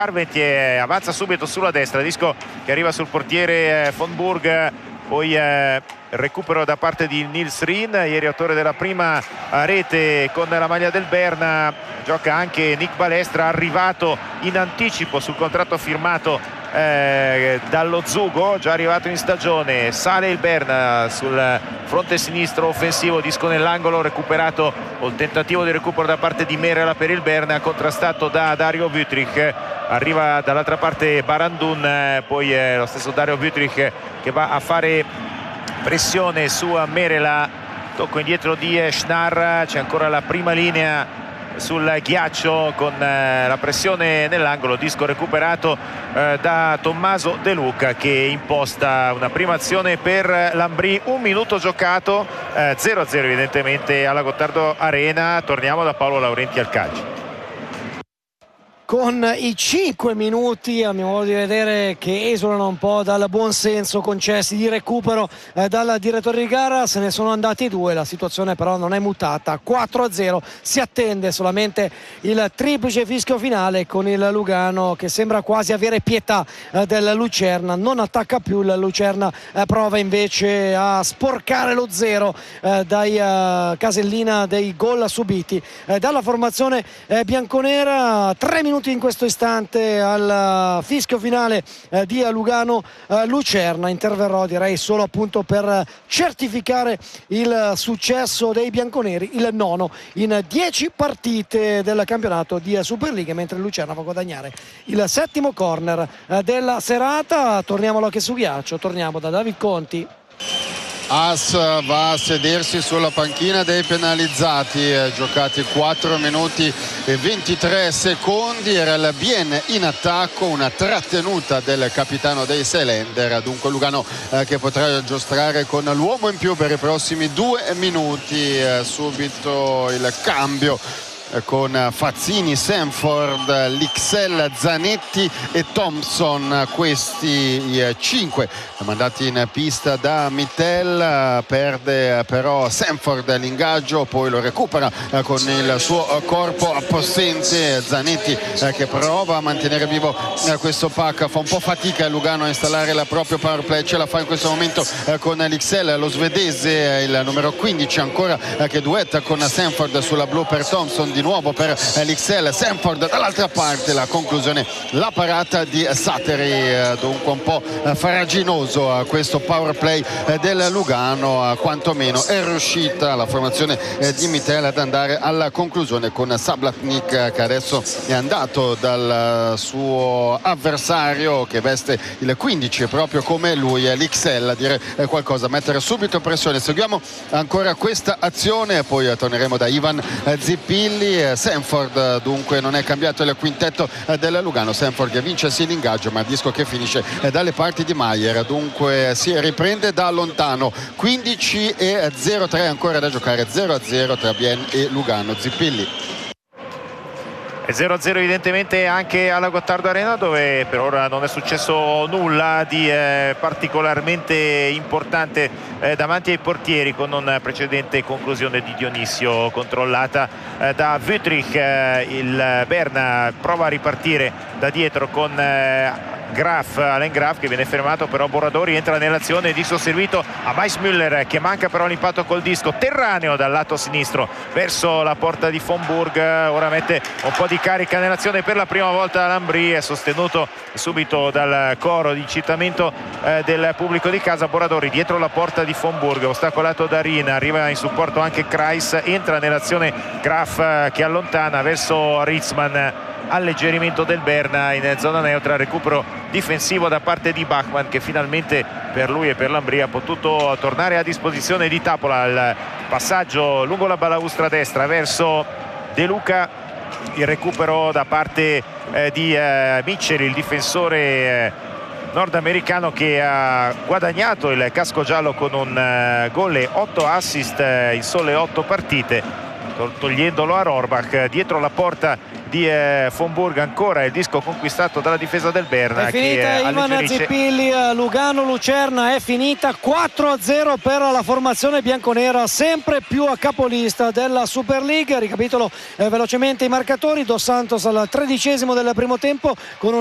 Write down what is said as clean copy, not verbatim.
Arventi avanza subito sulla destra, disco che arriva sul portiere von Burg, poi recupero da parte di Nils Rien, ieri autore della prima rete con la maglia del Berna. Gioca anche Nick Balestra, arrivato in anticipo sul contratto firmato dallo Zugo, già arrivato in stagione. Sale il Berna sul fronte sinistro offensivo, disco nell'angolo, recuperato o il tentativo di recupero da parte di Merela per il Berna, contrastato da Dario Wüthrich. Arriva dall'altra parte Barandun, poi lo stesso Dario Wüthrich che va a fare pressione su Merela. Tocco indietro di Schnarr, c'è ancora la prima linea sul ghiaccio con la pressione nell'angolo, disco recuperato da Tommaso De Luca che imposta una prima azione per l'Ambrì. Un minuto giocato, 0-0 evidentemente alla Gottardo Arena. Torniamo da Paolo Laurenti al calcio. Con i 5 minuti, a mio modo di vedere, che esulano un po' dal buon senso concessi di recupero dal direttore di gara, se ne sono andati 2, la situazione però non è mutata, 4-0, si attende solamente il triplice fischio finale con il Lugano che sembra quasi avere pietà del Lucerna, non attacca più, il Lucerna prova invece a sporcare lo 0 dai casellina dei gol subiti dalla formazione bianconera. 3 minuti in questo istante al fischio finale di Lugano Lucerna. Interverrò direi solo appunto per certificare il successo dei bianconeri, il 9 in 10 partite del campionato di Superliga, mentre Lucerna va a guadagnare il 7° corner della serata. Torniamo all'hockey su ghiaccio, torniamo da David Conti. As va a sedersi sulla panchina dei penalizzati, giocati 4 minuti e 23 secondi, era il Bien in attacco, una trattenuta del capitano dei Seelander, dunque Lugano che potrà giostrare con l'uomo in più per i prossimi 2 minuti, subito il cambio con Fazzini, Sanford, Lixel, Zanetti e Thompson, questi i 5 mandati in pista da Mittel. Perde però Sanford l'ingaggio, poi lo recupera con il suo corpo possente Zanetti che prova a mantenere vivo questo pack, fa un po' fatica Lugano a installare la propria power play, ce la fa in questo momento con Lixel, lo svedese, il numero 15 ancora che duetta con Sanford sulla blu per Thompson, di nuovo per l'Ixel, Sanford dall'altra parte, la conclusione, la parata di Satteri. Dunque un po' faraginoso questo power play del Lugano, quantomeno è riuscita la formazione di Mittel ad andare alla conclusione con Sablatnik che adesso è andato dal suo avversario che veste il 15 proprio come lui, l'Ixel, a dire qualcosa, a mettere subito pressione. Seguiamo ancora questa azione e poi torneremo da Ivan Zippilli. Sanford dunque non è cambiato il quintetto del Lugano, Sanford che vince sì l'ingaggio ma il disco che finisce dalle parti di Maier, dunque si riprende da lontano. 15-03 ancora da giocare, 0-0 tra Bien e Lugano. Zippilli. 0-0 evidentemente anche alla Gottardo Arena, dove per ora non è successo nulla di particolarmente importante davanti ai portieri, con una precedente conclusione di Dionisio controllata da Wüthrich. Il Berna prova a ripartire da dietro con Alain Graf che viene fermato, però Borradori entra nell'azione, disco servito a Weissmüller che manca però l'impatto col disco terraneo dal lato sinistro verso la porta di von Burg. Ora mette un po' di carica nell'azione per la prima volta l'Ambrì, è sostenuto subito dal coro di incitamento del pubblico di casa. Borradori dietro la porta di von Burg, ostacolato da Rien, arriva in supporto anche Kreis, entra nell'azione Graf che allontana verso Ritzmann. Alleggerimento del Berna in zona neutra, recupero difensivo da parte di Bachmann che finalmente per lui e per l'Ambrì ha potuto tornare a disposizione di Tapola. Il passaggio lungo la balaustra destra verso De Luca, il recupero da parte di Mitchell, il difensore nordamericano che ha guadagnato il casco giallo con un gol e 8 assist in sole 8 partite, togliendolo a Rohrbach. Dietro la porta di Fomburg. Ancora il disco conquistato dalla difesa del Berna, è finita, che Ivan Zippilli. Lugano-Lucerna è finita 4-0 per la formazione bianconera, sempre più a capolista della Super League. Ricapitolo velocemente i marcatori: Dos Santos al 13° del primo tempo con